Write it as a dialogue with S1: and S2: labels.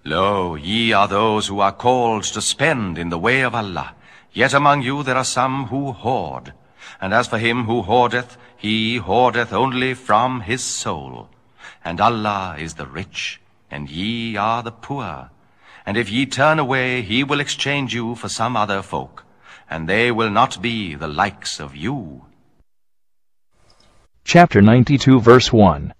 S1: Lo, ye are those who are called to spend in the way of Allah. Yet among you there are some who hoard. And as for him who hoardeth, he hoardeth only from his soul. And Allah is the rich, and ye are the poor. And if ye turn away, he will exchange you for some other folk, and they will not be the likes of you.
S2: Chapter 92, verse 1.